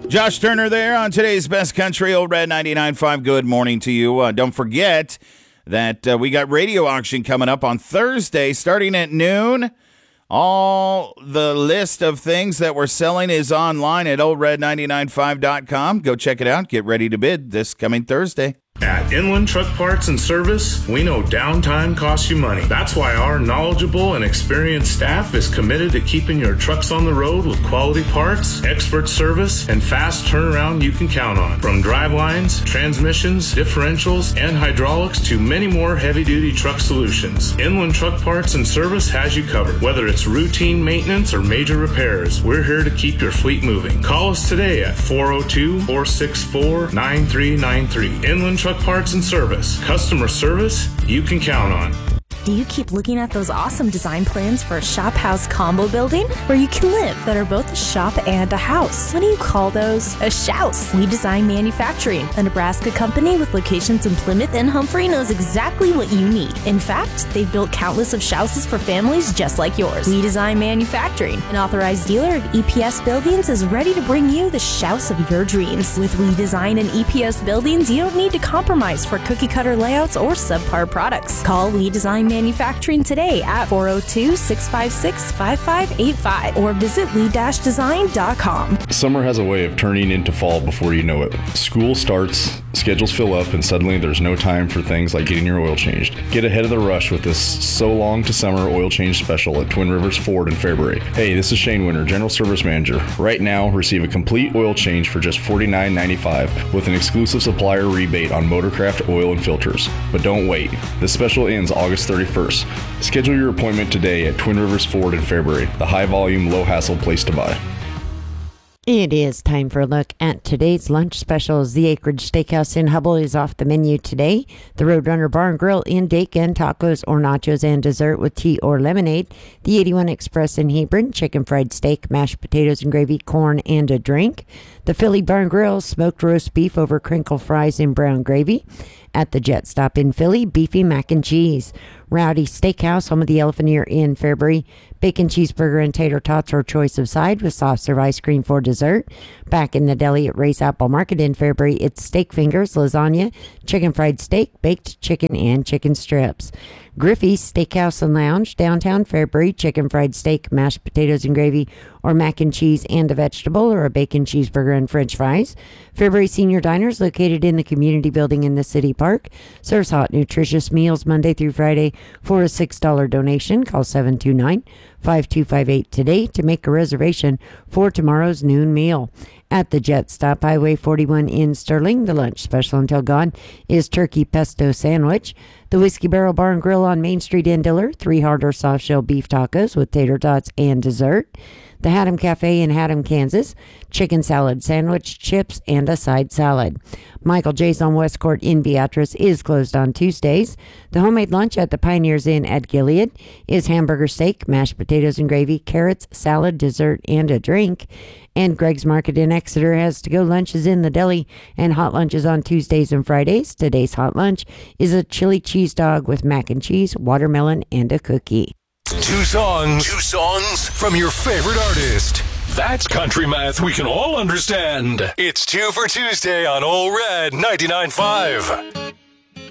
Josh Turner there on today's Best Country, Old Red 99.5. Good morning to you. Don't forget that we got radio auction coming up on Thursday starting at noon. All the list of things that we're selling is online at oldred995.com. Go check it out. Get ready to bid this coming Thursday. At Inland Truck Parts and Service, we know downtime costs you money. That's why our knowledgeable and experienced staff is committed to keeping your trucks on the road with quality parts, expert service, and fast turnaround you can count on. From drivelines, transmissions, differentials, and hydraulics to many more heavy-duty truck solutions, Inland Truck Parts and Service has you covered. Whether it's routine maintenance or major repairs, we're here to keep your fleet moving. Call us today at 402-464-9393. Inland Truck Parts and Service. Customer service you can count on. Do you keep looking at those awesome design plans for a shop house combo building where you can live that are both a shop and a house? What do you call those? A shouse. We Design Manufacturing, a Nebraska company with locations in Plymouth and Humphrey, knows exactly what you need. In fact, they've built countless of shouses for families just like yours. We Design Manufacturing, an authorized dealer of EPS buildings, is ready to bring you the shouse of your dreams. With We Design and EPS buildings, you don't need to compromise for cookie cutter layouts or subpar products. Call We Design Manufacturing today at 402-656-5585 or visit lee-design.com. Summer has a way of turning into fall before you know it. School starts, schedules fill up, and suddenly there's no time for things like getting your oil changed. Get ahead of the rush with this So Long to Summer oil change special at Twin Rivers Ford in Fairbury. Hey, this is Shane Winter, General Service Manager. Right now, receive a complete oil change for just $49.95 with an exclusive supplier rebate on Motorcraft oil and filters. But don't wait. This special ends August 31st. Schedule your appointment today at Twin Rivers Ford in Fairbury, the high-volume, low-hassle place to buy. It is time for a look at today's lunch specials. The Acreage Steakhouse in Hubble is off the menu today. The Roadrunner Bar and Grill in Dakin, tacos or nachos and dessert with tea or lemonade. The 81 Express in Hebron, chicken fried steak, mashed potatoes and gravy, corn, and a drink. The Philly Bar and Grill, smoked roast beef over crinkle fries in brown gravy. At the Jet Stop in Philly, beefy mac and cheese. Rowdy Steakhouse, home of the Elephant Ear in Fairbury, bacon cheeseburger and tater tots or choice of side with soft serve ice cream for dessert. Back in the deli at Ray's Apple Market in Fairbury, it's steak fingers, lasagna, chicken fried steak, baked chicken, and chicken strips. Griffey's Steakhouse and Lounge, downtown Fairbury, chicken fried steak, mashed potatoes and gravy, or mac and cheese and a vegetable, or a bacon cheeseburger and french fries. Fairbury Senior Diners, located in the community building in the city park, serves hot, nutritious meals Monday through Friday for a $6 donation. Call 729-5258 today to make a reservation for tomorrow's noon meal. At the Jet Stop, Highway 41 in Sterling, the lunch special until gone is turkey pesto sandwich. The Whiskey Barrel Bar and Grill on Main Street in Diller, 3 hard or soft shell beef tacos with tater tots and dessert. The Haddam Cafe in Haddam, Kansas, chicken salad sandwich, chips, and a side salad. Michael J's on West Court in Beatrice is closed on Tuesdays. The homemade lunch at the Pioneers Inn at Gilead is hamburger steak, mashed potatoes and gravy, carrots, salad, dessert, and a drink. And Greg's Market in Exeter has to-go lunches in the deli and hot lunches on Tuesdays and Fridays. Today's hot lunch is a chili cheese dog with mac and cheese, watermelon, and a cookie. Two songs from your favorite artist. That's country math we can all understand. It's 2 for Tuesday on Old Red 99.5.